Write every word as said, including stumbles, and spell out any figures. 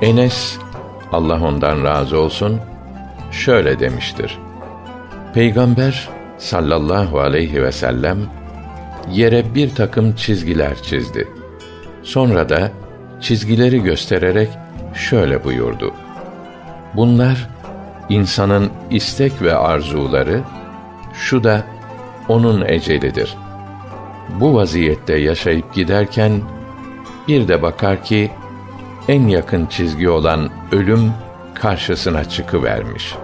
Enes, Allah ondan razı olsun, şöyle demiştir: Peygamber sallallahu aleyhi ve sellem yere bir takım çizgiler çizdi. Sonra da çizgileri göstererek şöyle buyurdu: Bunlar insanın istek ve arzuları, şu da onun ecelidir. Bu vaziyette yaşayıp giderken bir de bakar ki en yakın çizgi olan ölüm karşısına çıkıvermiş.